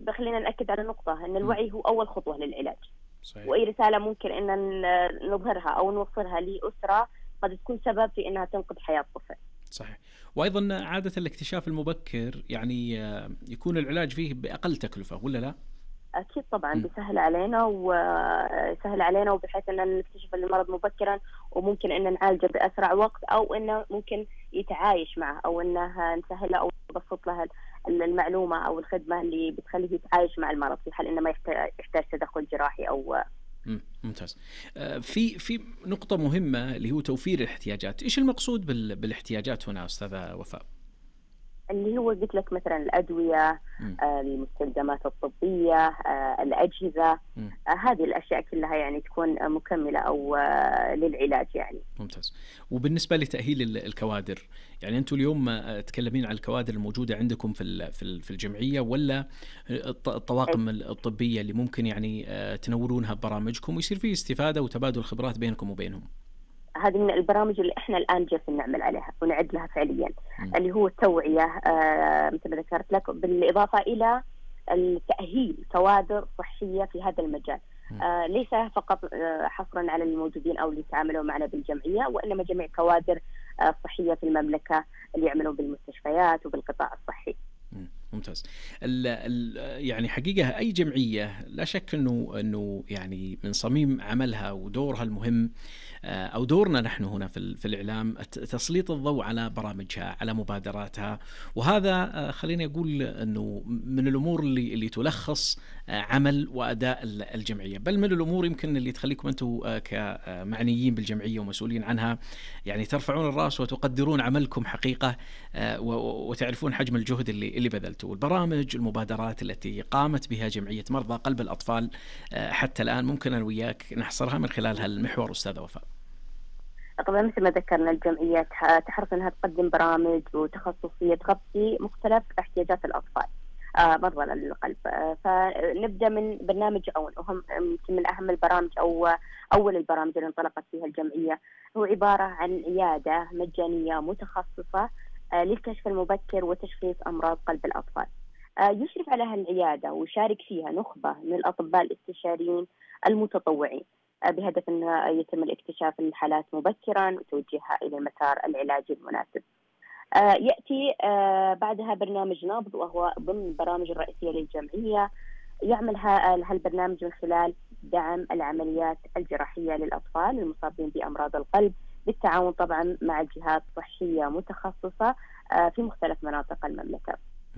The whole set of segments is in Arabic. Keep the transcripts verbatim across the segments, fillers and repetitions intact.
خلينا نأكد على نقطة أن الوعي هو أول خطوة للعلاج. صحيح. وأي رسالة ممكن أن نظهرها أو نوصلها لأسرة قد تكون سبب في أنها تنقذ حياة طفل. صحيح. وأيضا عادة الاكتشاف المبكر يعني يكون العلاج فيه بأقل تكلفة ولا لا؟ أكيد طبعا بيسهل علينا وسهل علينا وبحيث أن نكتشف المرض مبكرا وممكن أن نعالجه بأسرع وقت أو أنه ممكن يتعايش معه أو أنها نسهل أو نبسط له المعلومة أو الخدمة اللي بتخليه يتعايش مع المرض في حال إنه ما يحتاج تدخل جراحي أو. ممتاز. في في نقطة مهمة اللي هو توفير الاحتياجات. إيش المقصود بالاحتياجات هنا أستاذة وفاء؟ اللي هو قلت لك مثلا الأدوية، آه، المستلزمات الطبية، آه، الأجهزة، آه، هذه الأشياء كلها يعني تكون مكملة أو آه، للعلاج يعني. ممتاز. وبالنسبة لتأهيل الكوادر، يعني أنتم اليوم تكلمين عن الكوادر الموجودة عندكم في في الجمعية ولا الطواقم الطبية اللي ممكن يعني تنورونها ببرامجكم ويصير فيه استفادة وتبادل خبرات بينكم وبينهم؟ هذه من البرامج اللي احنا الآن جالسين نعمل عليها ونعد لها فعليا، م. اللي هو التوعية آه مثل ما ذكرت لك، بالإضافة إلى التأهيل كوادر صحية في هذا المجال. آه ليس فقط آه حصرا على الموجودين أو اللي يتعاملوا معنا بالجمعية، وإنما جميع كوادر آه صحية في المملكة اللي يعملوا بالمستشفيات وبالقطاع الصحي. ممتاز. ال ال يعني حقيقة أي جمعية لا شك أنه أنه يعني من صميم عملها ودورها المهم أو دورنا نحن هنا في, في الإعلام تسليط الضوء على برامجها، على مبادراتها، وهذا خليني أقول أنه من الأمور اللي اللي تلخص عمل وأداء الجمعية، بل من الأمور يمكن اللي تخليكم أنتم كمعنيين بالجمعية ومسؤولين عنها يعني ترفعون الرأس وتقدرون عملكم حقيقة وتعرفون حجم الجهد اللي اللي بذلته. البرامج المبادرات التي قامت بها جمعية مرضى قلب الأطفال حتى الآن ممكن أنا وياك نحصرها من خلال هالمحور أستاذة وفاء. طبعا مثل ما ذكرنا الجمعية تحرص أنها تقدم برامج وتخصصية تغطي مختلف احتياجات الأطفال آه مرضى القلب. آه فنبدأ من برنامج أول وهم من أهم البرامج أو أول البرامج اللي انطلقت فيها الجمعية، هو عبارة عن عيادة مجانية متخصصة آه للكشف المبكر وتشخيص أمراض قلب الأطفال. آه يشرف على هالعيادة ويشارك فيها نخبة من الأطباء الاستشاريين المتطوعين آه بهدف أن يتم الاكتشاف الحالات مبكرا وتوجيهها إلى المسار العلاجي المناسب. آه يأتي آه بعدها برنامج نبض، وهو ضمن البرامج الرئيسية للجمعية. يعمل هالبرنامج من خلال دعم العمليات الجراحية للأطفال المصابين بأمراض القلب بالتعاون طبعا مع جهات صحية متخصصة آه في مختلف مناطق المملكة.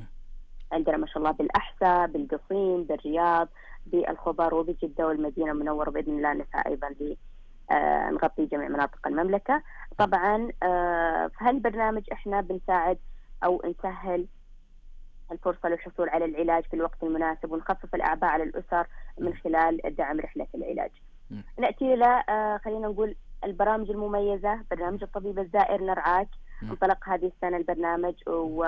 عندنا ما شاء الله بالأحساء، بالقصيم، بالرياض، بالخبر وبجدة والمدينة المنورة بإذن الله نسعى أيضا ل آه نغطي جميع مناطق المملكة. طبعا آه في هالبرنامج احنا بنساعد او نسهل الفرصة للحصول على العلاج في الوقت المناسب ونخفف الأعباء على الأسر من خلال دعم رحلة العلاج. نأتي إلى آه خلينا نقول البرامج المميزة. برنامج الطبيب الزائر نرعاك انطلق هذه السنة البرنامج و...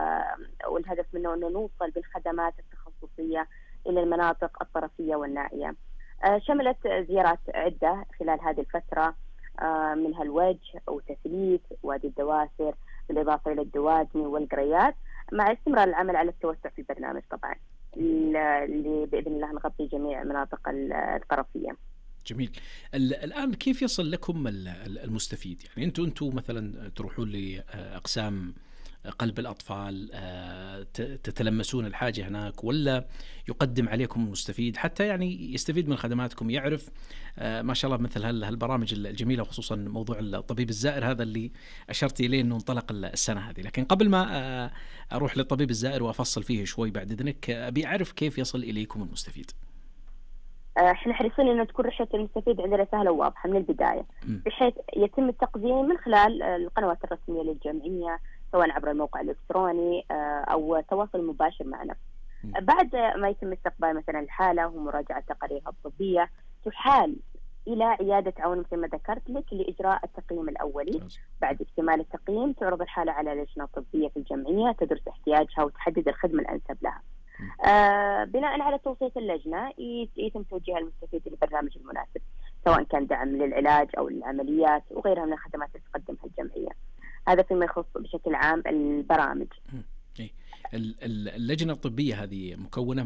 والهدف منه أنه نوصل بالخدمات التخصصية إلى المناطق الطرفية والنائية. آه شملت زيارات عدة خلال هذه الفترة، آه منها الوجه وتثليث وادي الدواسر بالإضافة إلى الدوادمي والقريات، مع استمرار العمل على التوسع في البرنامج طبعا اللي بإذن الله نغطي جميع المناطق الطرفية. جميل. الآن كيف يصل لكم المستفيد؟ يعني أنتوا أنتوا مثلا تروحون لأقسام قلب الأطفال تتلمسون الحاجة هناك، ولا يقدم عليكم المستفيد حتى يعني يستفيد من خدماتكم، يعرف ما شاء الله مثل هالبرامج الجميلة، وخصوصا موضوع الطبيب الزائر هذا اللي أشرت إليه أنه انطلق السنة هذه. لكن قبل ما أروح للطبيب الزائر وأفصل فيه شوي بعد إذنك، أبي أعرف كيف يصل إليكم المستفيد. احنا حريصين ان تكون رحلة المستفيد عندنا سهلة وواضحة من البداية، بحيث يتم التقديم من خلال القنوات الرسمية للجمعية سواء عبر الموقع الإلكتروني او تواصل مباشر معنا. بعد ما يتم استقبال مثلا الحالة ومراجعة تقاريرها الطبية، تحال الى عيادة عون مثل ما ذكرت لك لإجراء التقييم الأولي. بعد اكتمال التقييم تعرض الحالة على لجنة طبية في الجمعية تدرس احتياجها وتحدد الخدمة الأنسب لها. آه بناء على توصية اللجنة يتم توجيه المستفيد للبرنامج المناسب، سواء كان دعم للعلاج أو العمليات وغيرها من الخدمات اللي تقدمها الجمعية. هذا فيما يخص بشكل عام البرامج. اللجنة الطبية هذه مكونة